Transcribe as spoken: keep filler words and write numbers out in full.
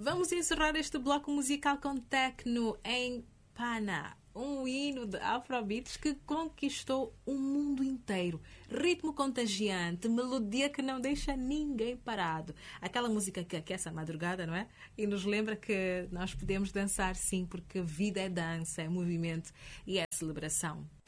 Vamos encerrar este bloco musical com Tecno em Pana, um hino de Afrobeats que conquistou o mundo inteiro. Ritmo contagiante, melodia que não deixa ninguém parado. Aquela música que aquece a madrugada, não é? E nos lembra que nós podemos dançar sim, porque vida é dança, é movimento e é celebração.